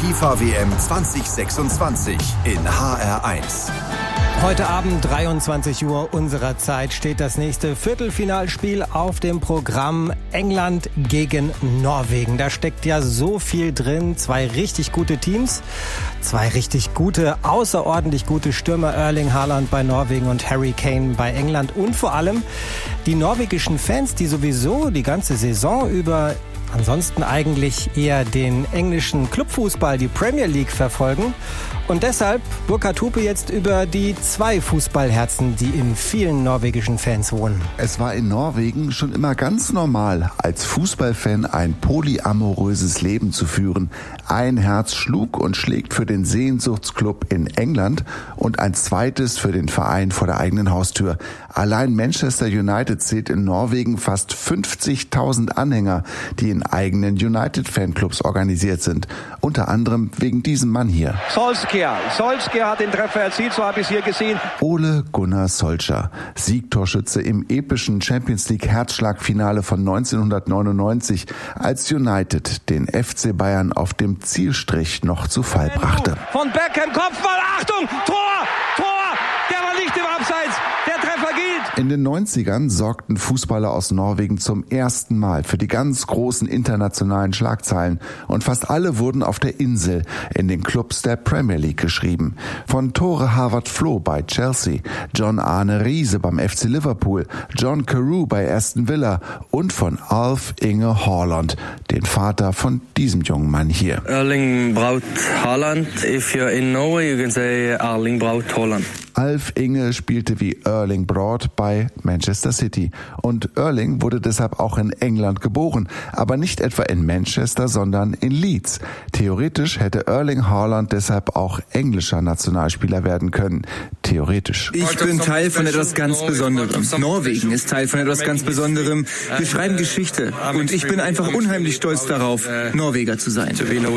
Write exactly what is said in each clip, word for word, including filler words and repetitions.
FIFA-W M zwanzig sechsundzwanzig in H R eins. Heute Abend, dreiundzwanzig Uhr unserer Zeit, steht das nächste Viertelfinalspiel auf dem Programm. England gegen Norwegen. Da steckt ja so viel drin. Zwei richtig gute Teams, zwei richtig gute, außerordentlich gute Stürmer. Erling Haaland bei Norwegen und Harry Kane bei England. Und vor allem die norwegischen Fans, die sowieso die ganze Saison über ansonsten eigentlich eher den englischen Clubfußball, die Premier League, verfolgen. Und deshalb, Burkhard Hupe, jetzt über die zwei Fußballherzen, die in vielen norwegischen Fans wohnen. Es war in Norwegen schon immer ganz normal, als Fußballfan ein polyamoröses Leben zu führen. Ein Herz schlug und schlägt für den Sehnsuchtsclub in England und ein zweites für den Verein vor der eigenen Haustür. Allein Manchester United zählt in Norwegen fast fünfzigtausend Anhänger, die in eigenen United-Fanclubs organisiert sind. Unter anderem wegen diesem Mann hier. Solskjaer. Solskjaer hat den Treffer erzielt, so habe ich es hier gesehen. Ole Gunnar Solskjaer, Siegtorschütze im epischen Champions League Herzschlagfinale von neunzehnhundertneunundneunzig, als United den F C Bayern auf dem Zielstrich noch zu Fall brachte. Von Beckham, Kopfball, Achtung, Tor, Tor, der war nicht im Abseits, der Treffer gilt. In den neunzigern sorgten Fußballer aus Norwegen zum ersten Mal für die ganz großen internationalen Schlagzeilen und fast alle wurden auf der Insel in den Clubs der Premier League geschrieben. Von Tore Harvard Flo bei Chelsea, John Arne Riise beim F C Liverpool, John Carew bei Aston Villa und von Alf Inge Haaland, den Vater von diesem jungen Mann hier. Erling Braut Haaland. If you're in Norway, you can say Erling Braut Haaland. Alf Inge spielte wie Erling Braut bei Manchester City. Und Erling wurde deshalb auch in England geboren, aber nicht etwa in Manchester, sondern in Leeds. Theoretisch hätte Erling Haaland deshalb auch englischer Nationalspieler werden können. Theoretisch. Ich bin Teil von etwas ganz Besonderem. Norwegen ist Teil von etwas ganz Besonderem. Wir schreiben Geschichte. Und ich bin einfach unheimlich stolz darauf, Norweger zu sein.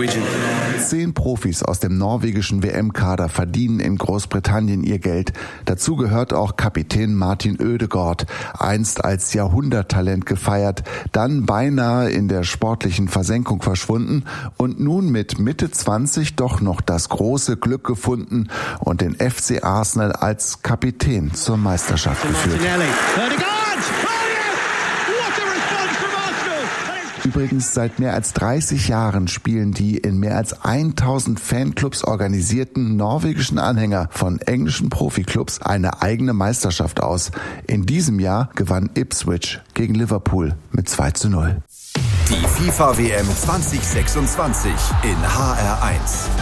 Zehn Profis aus dem norwegischen W M-Kader verdienen in Großbritannien ihr Geld. Dazu gehört auch Kapitän Martin Ødegaard, einst als Jahrhunderttalent gefeiert, dann beinahe in der sportlichen Versenkung verschwunden und nun mit Mitte zwanzig doch noch das große Glück gefunden und den F C Arsenal als Kapitän zur Meisterschaft geführt. Übrigens, seit mehr als dreißig Jahren spielen die in mehr als tausend Fanclubs organisierten norwegischen Anhänger von englischen Profiklubs eine eigene Meisterschaft aus. In diesem Jahr gewann Ipswich gegen Liverpool mit zwei zu null. Die FIFA-W M zwanzig sechsundzwanzig in H R eins.